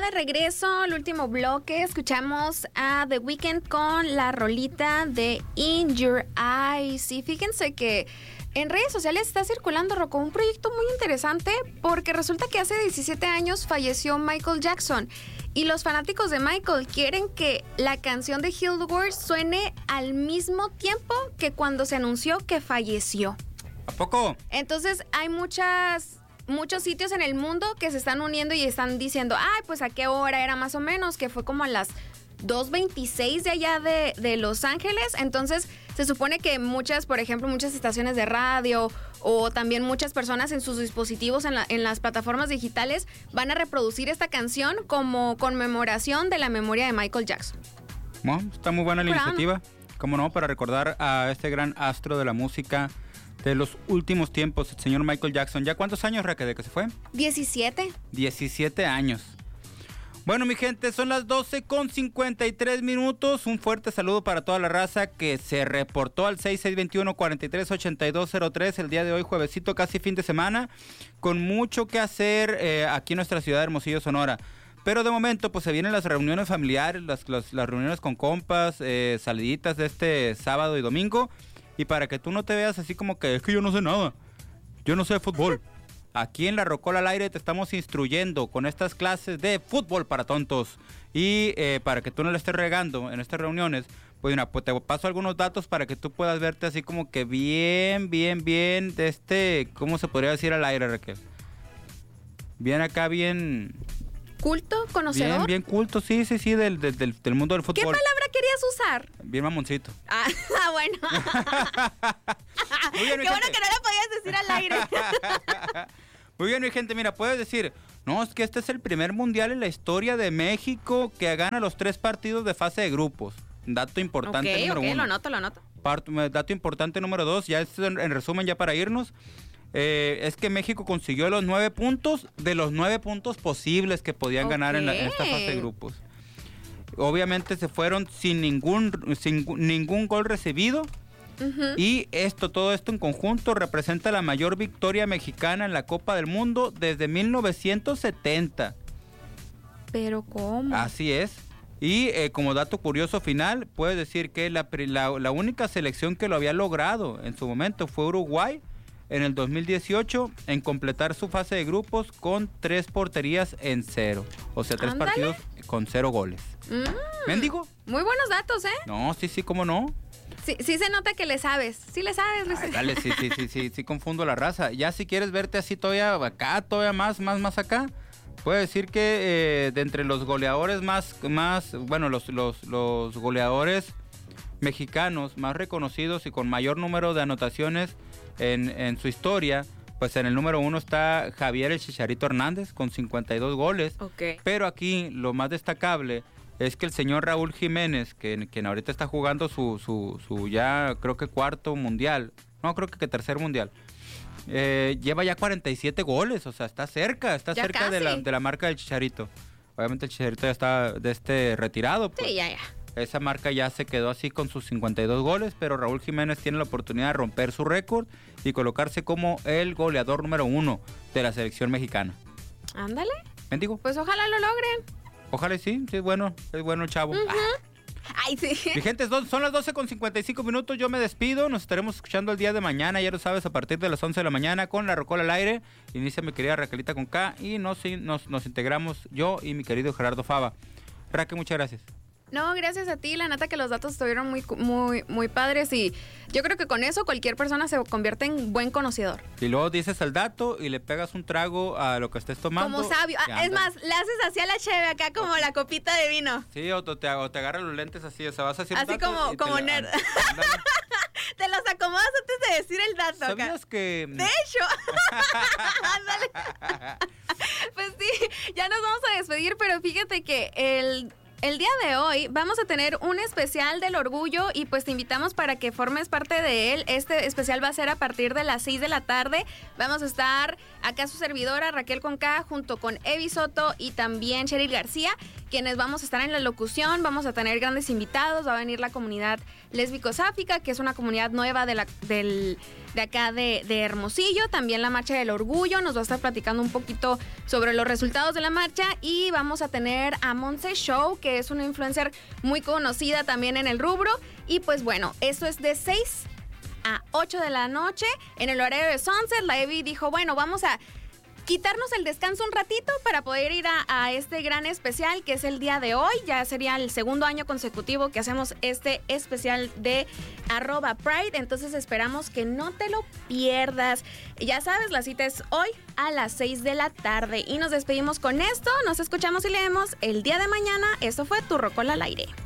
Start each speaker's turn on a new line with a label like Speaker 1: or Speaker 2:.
Speaker 1: de regreso, el último bloque, escuchamos a The Weeknd con la rolita de In Your Eyes. Y fíjense que en redes sociales está circulando, Rocco, un proyecto muy interesante porque resulta que hace 17 años falleció Michael Jackson y los fanáticos de Michael quieren que la canción de Heal the World suene al mismo tiempo que cuando se anunció que falleció.
Speaker 2: ¿A poco?
Speaker 1: Entonces hay muchos sitios en el mundo que se están uniendo y están diciendo, ay, pues a qué hora era más o menos, que fue como a las 2:26 de allá de Los Ángeles. Entonces se supone que por ejemplo, muchas estaciones de radio o también muchas personas en sus dispositivos en las plataformas digitales van a reproducir esta canción como conmemoración de la memoria de Michael Jackson.
Speaker 2: Bueno, está muy buena la iniciativa, cómo no, para recordar a este gran astro de la música de los últimos tiempos, el señor Michael Jackson. ¿Ya cuántos años, Raquel, de que se fue?
Speaker 1: 17.
Speaker 2: 17 años. Bueno, mi gente, son las 12:53. Un fuerte saludo para toda la raza que se reportó al 6621-438203 el día de hoy, juevesito, casi fin de semana, con mucho que hacer aquí en nuestra ciudad de Hermosillo, Sonora. Pero de momento, pues se vienen las reuniones familiares, las reuniones con compas, saliditas de este sábado y domingo. Y para que tú no te veas así como que es que yo no sé nada, yo no sé de fútbol. Aquí en La Rocola al Aire te estamos instruyendo con estas clases de fútbol para tontos. Y para que tú no le estés regando en estas reuniones, pues te paso algunos datos para que tú puedas verte así como que bien de ¿cómo se podría decir al aire, Raquel? Bien acá, bien...
Speaker 1: ¿Culto? ¿Conocedor?
Speaker 2: Bien culto, sí, del mundo del fútbol.
Speaker 1: ¿Qué palabra querías usar?
Speaker 2: Bien mamoncito.
Speaker 1: Bueno.
Speaker 2: Muy bien,
Speaker 1: qué bueno que no la podías decir al aire.
Speaker 2: Muy bien, mi gente, mira, puedes decir, no, es que este es el primer mundial en la historia de México que gana los 3 partidos de fase de grupos. Dato importante número 1.
Speaker 1: Lo anoto.
Speaker 2: Dato importante número 2, ya es en resumen, ya para irnos. Es que México consiguió los 9 puntos de los 9 puntos posibles que podían ganar en esta fase de grupos. Obviamente se fueron sin ningún gol recibido. Uh-huh. Y todo esto en conjunto representa la mayor victoria mexicana en la Copa del Mundo desde 1970.
Speaker 1: ¿Pero cómo?
Speaker 2: Así es. Y como dato curioso final, puedes decir que la única selección que lo había logrado en su momento fue Uruguay en el 2018 en completar su fase de grupos con 3 porterías en 0. O sea, 3 partidos con 0 goles. ¿Mendigo?
Speaker 1: Muy buenos datos, ¿eh?
Speaker 2: No, sí, cómo no.
Speaker 1: Sí se nota que le sabes. Sí le sabes, Luis.
Speaker 2: Dale, sí confundo la raza. Ya si quieres verte así todavía acá, todavía más acá, puedo decir que de entre los goleadores los goleadores mexicanos más reconocidos y con mayor número de anotaciones en su historia, pues en el número 1 está Javier el Chicharito Hernández con 52 goles.
Speaker 1: Okay.
Speaker 2: Pero aquí lo más destacable es que el señor Raúl Jiménez, que ahorita está jugando su ya creo que cuarto mundial, no, creo que tercer mundial, lleva ya 47 goles, o sea, está cerca de la marca del Chicharito. Obviamente el Chicharito ya está retirado. Pues.
Speaker 1: Sí, ya.
Speaker 2: Esa marca ya se quedó así con sus 52 goles, pero Raúl Jiménez tiene la oportunidad de romper su récord y colocarse como el goleador número 1 de la selección mexicana.
Speaker 1: Ándale.
Speaker 2: ¿Mendigo?
Speaker 1: Pues ojalá lo logren.
Speaker 2: Ojalá sí es bueno el chavo.
Speaker 1: Uh-huh. Ay, sí.
Speaker 2: Mi gente, son las 12:55. Yo me despido. Nos estaremos escuchando el día de mañana, ya lo sabes, a partir de las 11 de la mañana con La Rocola al Aire. Inicia mi querida Raquelita con K y nos integramos yo y mi querido Gerardo Fava. Raquel, muchas gracias.
Speaker 1: No, gracias a ti, la neta que los datos estuvieron muy padres y yo creo que con eso cualquier persona se convierte en buen conocedor.
Speaker 2: Y luego dices el dato y le pegas un trago a lo que estés tomando.
Speaker 1: Como sabio. Es más, le haces así a la cheve acá como la copita de vino.
Speaker 2: Sí, o te agarras los lentes así, o sea, vas a hacer
Speaker 1: así como nerd. Te los acomodas antes de decir el dato.
Speaker 2: ¿Sabías
Speaker 1: acá?
Speaker 2: que...?
Speaker 1: De hecho. Ándale. Pues sí, ya nos vamos a despedir, pero fíjate que el día de hoy vamos a tener un especial del orgullo y pues te invitamos para que formes parte de él. Este especial va a ser a partir de las 6 de la tarde. Vamos a estar acá su servidora Raquel con K junto con Evi Soto y también Cheryl García, quienes vamos a estar en la locución. Vamos a tener grandes invitados, va a venir la comunidad lésbico-sáfica, que es una comunidad nueva del de acá de Hermosillo. También la Marcha del Orgullo nos va a estar platicando un poquito sobre los resultados de la marcha. Y vamos a tener a Monse Show, que es una influencer muy conocida también en el rubro. Y pues bueno, eso es de 6 a 8 de la noche en el horario de Sunset. La Evi dijo, bueno, vamos a quitarnos el descanso un ratito para poder ir a este gran especial que es el día de hoy. Ya sería el segundo año consecutivo que hacemos este especial de @Pride. Entonces esperamos que no te lo pierdas. Ya sabes, la cita es hoy a las 6 de la tarde. Y nos despedimos con esto. Nos escuchamos y leemos el día de mañana. Esto fue Tu Rocola al Aire.